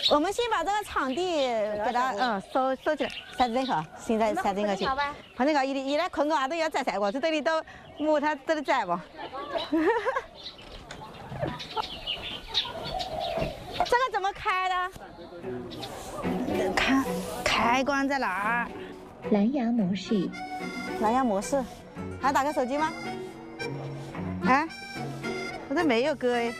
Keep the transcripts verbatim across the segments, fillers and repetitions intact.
我们先把这个场地给它嗯收收起来，晒真好，现在晒真个去。反正个伊伊来困个话都要摘晒，我这这里都木它这里摘不。这个怎么开的？开开关在哪儿？ 蓝牙模式。 蓝牙模式，还要打开手机吗？啊，我这没有歌哎。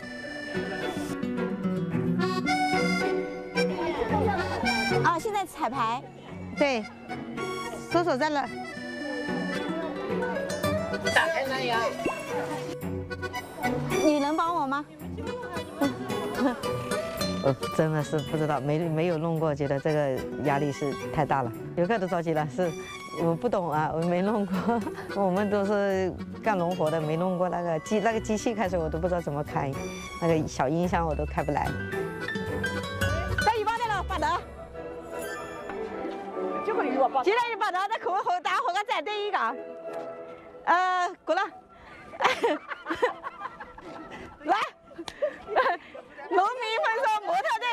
啊，现在彩排，对，搜索在了。 打开蓝牙。 你能帮我吗？我真的是不知道，没没有弄过，觉得这个压力是太大了。游客都着急了，是我不懂啊，我没弄过。我们都是干农活的，没弄过那个机那个机器，开始我都不知道怎么开，那个小音箱我都开不来。在一把的了，把的。就个鱼吧。现在一把的，在口后打后个再对一个。呃，过了。来。农民分说模特队，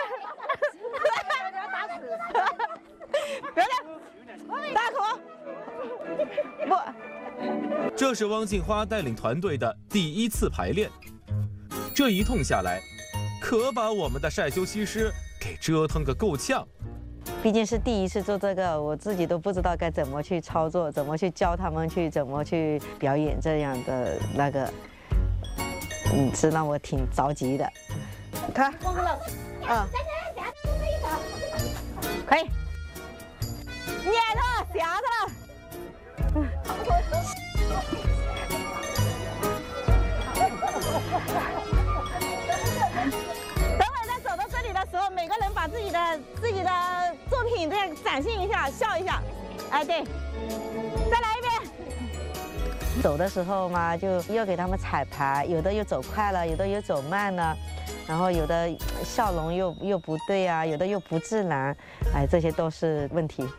别的，大口，不。 这是汪静花带领团队的第一次排练，这一通下来，可把我们的晒修西施给折腾个够呛。 毕竟是第一次做这个，我自己都不知道该怎么去操作，怎么去教他们去怎么去表演这样的那个，嗯，是让我挺着急的。看，嗯，可以，捏它，夹它。等会再走到这里的时候，每个人把自己的自己的作品这样展现一下，笑一下。哎，对，再来一遍。走的时候嘛，就要给他们彩排，有的又走快了，有的又走慢了。然后有的笑容又又不对啊，有的又不自然，哎，这些都是问题。